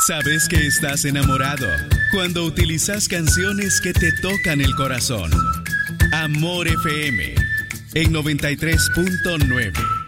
Sabes que estás enamorado cuando utilizas canciones que te tocan el corazón. Amor FM en 93.9.